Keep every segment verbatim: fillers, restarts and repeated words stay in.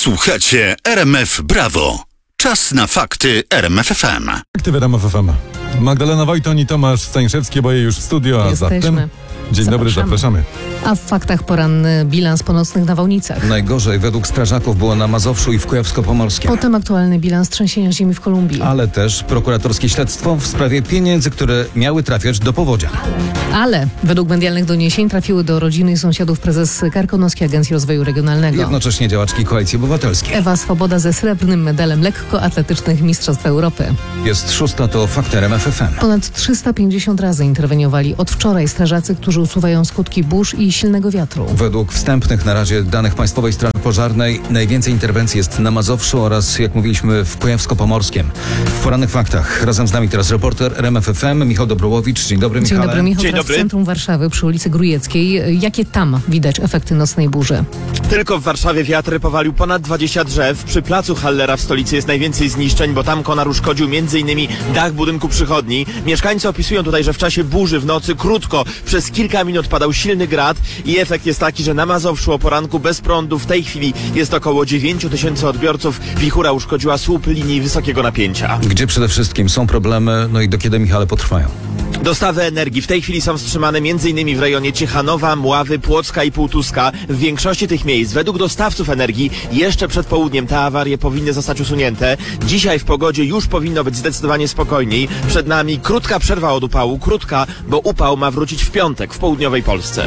Słuchacie R M F Brawo. Czas na fakty R M F F M. Fakty w R M F F M. Magdalena Wojton i Tomasz Stańszewski, oboje już w studio, a Jesteśmy. zatem... Dzień Zapraszamy. dobry, zapraszamy. A w faktach poranny bilans po nocnych nawałnicach. Najgorzej według strażaków było na Mazowszu i w Kujawsko-Pomorskiem. Potem aktualny bilans trzęsienia ziemi w Kolumbii. Ale też prokuratorskie śledztwo w sprawie pieniędzy, które miały trafiać do powodzia. Ale według medialnych doniesień trafiły do rodziny i sąsiadów prezes Karkonoskiej Agencji Rozwoju Regionalnego. Jednocześnie działaczki Koalicji Obywatelskiej. Ewa Swoboda ze srebrnym medalem lekkoatletycznych Mistrzostw Europy. Jest szósta, to fakty R M F F M. Ponad trzysta pięćdziesiąt razy interweniowali od wczoraj strażacy, którzy usuwają skutki burz i silnego wiatru. Według wstępnych na razie danych Państwowej Straży Pożarnej najwięcej interwencji jest na Mazowszu oraz, jak mówiliśmy, w Kujawsko-Pomorskiem. W porannych faktach razem z nami teraz reporter R M F F M Michał Dobrołowicz. Dzień dobry, Michale. Dzień dobry, Michał. Dzień Teraz dobry. w centrum Warszawy przy ulicy Grujeckiej. Jakie tam widać efekty nocnej burzy? Tylko w Warszawie wiatr powalił ponad dwadzieścia drzew. Przy placu Hallera w stolicy jest najwięcej zniszczeń, bo tam konar uszkodził m.in. dach budynku przychodni. Mieszkańcy opisują tutaj, że w czasie burzy w nocy krótko, przez kilka minut padał silny grad i efekt jest taki, że na Mazowszu o poranku bez prądu w tej chwili jest około dziewięć tysięcy odbiorców. Wichura uszkodziła słup linii wysokiego napięcia. Gdzie przede wszystkim są problemy, no i do kiedy, Michale, potrwają? Dostawy energii w tej chwili są wstrzymane m.in. w rejonie Ciechanowa, Mławy, Płocka i Półtuska. W większości tych miejsc według dostawców energii jeszcze przed południem te awarie powinny zostać usunięte. Dzisiaj w pogodzie już powinno być zdecydowanie spokojniej. Przed nami krótka przerwa od upału, krótka, bo upał ma wrócić w piątek w południowej Polsce.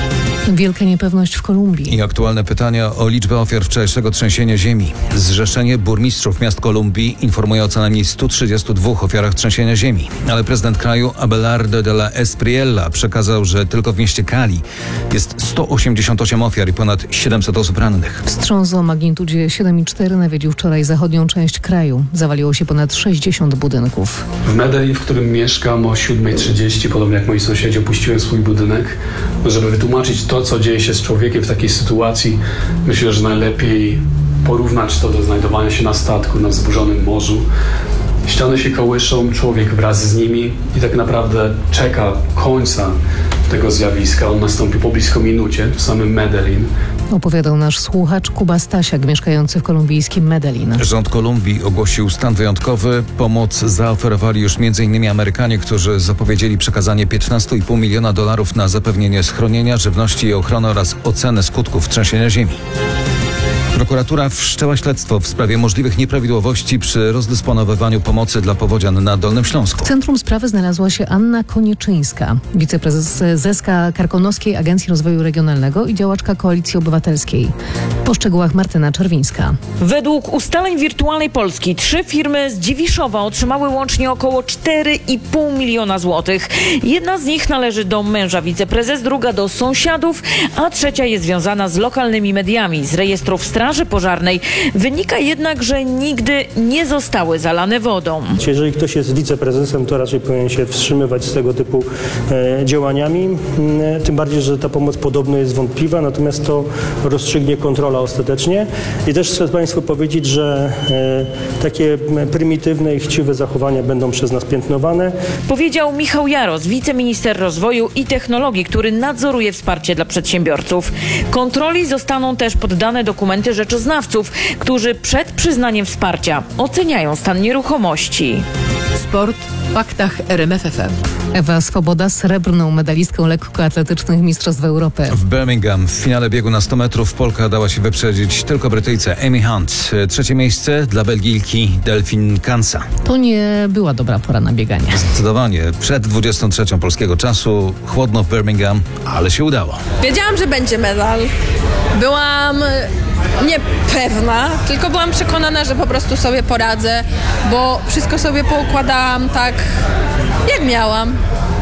Wielka niepewność w Kolumbii. I aktualne pytania o liczbę ofiar wczorajszego trzęsienia ziemi. Zrzeszenie burmistrzów miast Kolumbii informuje o co najmniej stu trzydziestu dwóch ofiarach trzęsienia ziemi. Ale prezydent kraju Abelardo de la Espriella przekazał, że tylko w mieście Cali jest sto osiemdziesiąt osiem ofiar i ponad siedemset osób rannych. Wstrząs o magnitudzie siedem i cztery nawiedził wczoraj zachodnią część kraju. Zawaliło się ponad sześćdziesiąt budynków. W Medellin, w którym mieszkam, o siódmej trzydzieści, podobnie jak moi sąsiedzi, opuściłem swój budynek, żeby wytłumaczyć to, co dzieje się z człowiekiem w takiej sytuacji. Myślę, że najlepiej porównać to do znajdowania się na statku na wzburzonym morzu. Ściany się kołyszą, człowiek wraz z nimi i tak naprawdę czeka końca tego zjawiska. On nastąpi po blisko minucie w samym Medellin. Opowiadał nasz słuchacz Kuba Stasiak, mieszkający w kolumbijskim Medellin. Rząd Kolumbii ogłosił stan wyjątkowy. Pomoc zaoferowali już między innymi Amerykanie, którzy zapowiedzieli przekazanie piętnaście i pół miliona dolarów na zapewnienie schronienia, żywności i ochrony oraz ocenę skutków trzęsienia ziemi. Prokuratura wszczęła śledztwo w sprawie możliwych nieprawidłowości przy rozdysponowywaniu pomocy dla powodzian na Dolnym Śląsku. W centrum sprawy znalazła się Anna Konieczyńska, wiceprezes Zeska Karkonoskiej Agencji Rozwoju Regionalnego i działaczka Koalicji Obywatelskiej. Po szczegółach Martyna Czerwińska. Według ustaleń Wirtualnej Polski trzy firmy z Dziwiszowa otrzymały łącznie około cztery i pół miliona złotych. Jedna z nich należy do męża wiceprezes, druga do sąsiadów, a trzecia jest związana z lokalnymi mediami. Z rejestrów Straży Pożarnej wynika jednak, że nigdy nie zostały zalane wodą. Jeżeli ktoś jest wiceprezesem, to raczej powinien się wstrzymywać z tego typu e, działaniami. E, tym bardziej, że ta pomoc podobno jest wątpliwa, natomiast to rozstrzygnie kontrola ostatecznie. I też chcę Państwu powiedzieć, że e, takie prymitywne i chciwe zachowania będą przez nas piętnowane. Powiedział Michał Jaros, wiceminister rozwoju i technologii, który nadzoruje wsparcie dla przedsiębiorców. Kontroli zostaną też poddane dokumenty rzeczoznawców, którzy przed przyznaniem wsparcia oceniają stan nieruchomości. Sport w faktach R M F F M. Ewa Swoboda, srebrną medalistką lekkoatletycznych Mistrzostw Europy. W Birmingham w finale biegu na sto metrów Polka dała się wyprzedzić tylko Brytyjce Amy Hunt. Trzecie miejsce dla Belgijki Delphine Kansa. To nie była dobra pora na bieganie. Zdecydowanie przed dwudziestą trzecią polskiego czasu, chłodno w Birmingham, ale się udało. Wiedziałam, że będzie medal. Byłam niepewna, tylko byłam przekonana, że po prostu sobie poradzę, bo wszystko sobie poukładałam tak, jak miałam.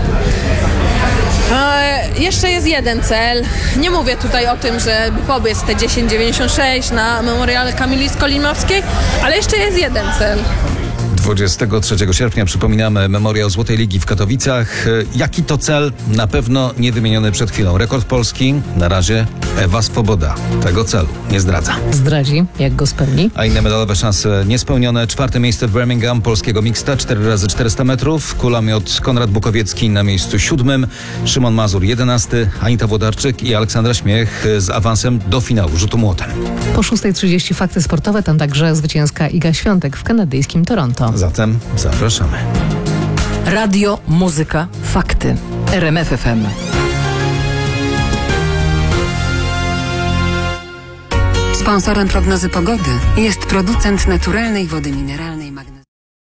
E, jeszcze jest jeden cel. Nie mówię tutaj o tym, żeby pobiec te dziesięć dziewięćdziesiąt sześć na memoriale Kamili Skolimowskiej, ale jeszcze jest jeden cel. dwudziestego trzeciego sierpnia przypominamy memoriał Złotej Ligi w Katowicach. Jaki to cel? Na pewno nie wymieniony przed chwilą. Rekord Polski. Na razie Ewa Swoboda tego celu nie zdradza. Zdradzi, jak go spełni. A inne medalowe szanse niespełnione. Czwarte miejsce w Birmingham polskiego mixta, cztery razy czterysta metrów. Kulamiot Konrad Bukowiecki na miejscu siódmym. Szymon Mazur jedenasty. Anita Włodarczyk i Aleksandra Śmiech z awansem do finału rzutu młotem. Po szóstej trzydzieści fakty sportowe, tam także zwycięska Iga Świątek w kanadyjskim Toronto. Zatem zapraszamy. Radio, muzyka, fakty. R M F F M. Sponsorem prognozy pogody jest producent naturalnej wody mineralnej Magnesia.